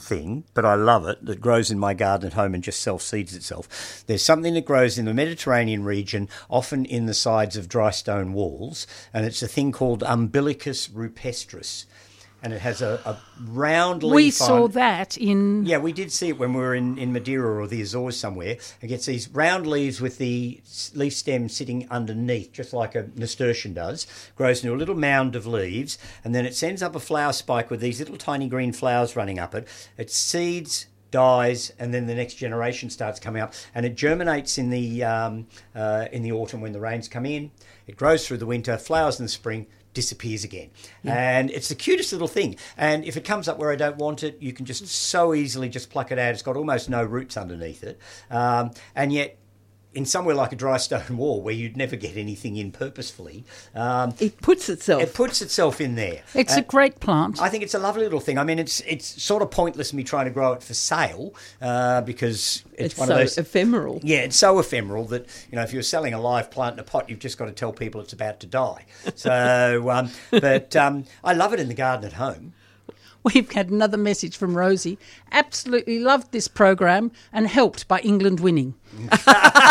thing, but I love it, that grows in my garden at home and just self-seeds itself. There's something that grows in the Mediterranean region, often in the sides of dry stone walls, and it's a thing called Umbilicus rupestris. And it has a round leaf. We saw that in... Yeah, we did see it when we were in Madeira or the Azores somewhere. It gets these round leaves with the leaf stem sitting underneath, just like a nasturtium does. Grows into a little mound of leaves, and then it sends up a flower spike with these little tiny green flowers running up it. It seeds, dies, and then the next generation starts coming up, and it germinates in the autumn when the rains come in. It grows through the winter, flowers in the spring, disappears again. Yeah. And it's the cutest little thing. And if it comes up where I don't want it, you can just so easily just pluck it out. It's got almost no roots underneath it. And yet, in somewhere like a dry stone wall where you'd never get anything in purposefully, it puts itself in there. It's a great plant. I think it's a lovely little thing. I mean, it's sort of pointless me trying to grow it for sale because it's one so of those ephemeral. Yeah, it's so ephemeral that, you know, if you're selling a live plant in a pot, you've just got to tell people it's about to die. So, but I love it in the garden at home. We've had another message from Rosie. Absolutely loved this program and helped by England winning. Good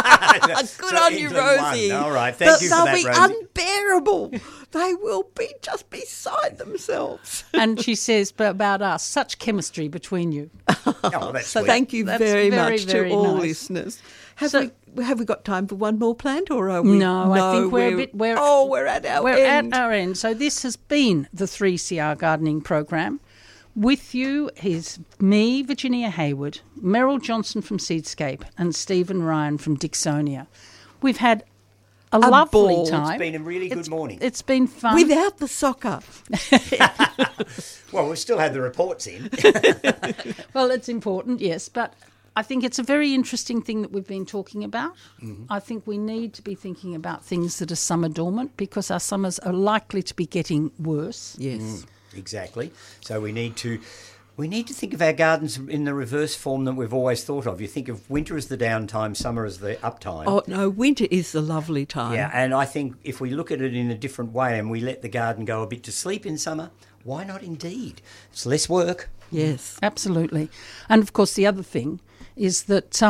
on you, Rosie. All right, thank you for that, Rosie. They'll be unbearable. They will be just beside themselves. And she says about us, such chemistry between you. Oh, that's so sweet. thank you very much very to all nice. listeners. Have we got time for one more plant, or are we? No, I think we're at our end. We're at our end. So this has been the 3CR Gardening Program. With you is me, Virginia Hayward, Meryl Johnson from Seedscape, and Stephen Ryan from Dixonia. We've had a lovely ball. time. It's been a really good morning. It's been fun. Without the soccer. Well, we've still had the reports in. Well, it's important, yes, but I think it's a very interesting thing that we've been talking about. Mm-hmm. I think we need to be thinking about things that are summer dormant because our summers are likely to be getting worse. Yes. Exactly. So we need to think of our gardens in the reverse form that we've always thought of. You think of winter as the downtime, summer as the uptime. Oh, no, winter is the lovely time. Yeah, and I think if we look at it in a different way and we let the garden go a bit to sleep in summer, why not indeed? It's less work. Yes. Absolutely. And, of course, the other thing is that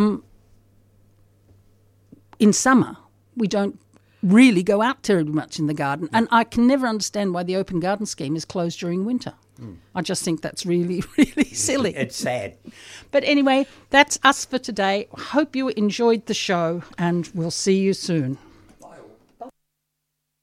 in summer we don't really go out terribly much in the garden. And I can never understand why the open garden scheme is closed during winter. I just think that's really, really silly. It's sad. But anyway, that's us for today. Hope you enjoyed the show and we'll see you soon.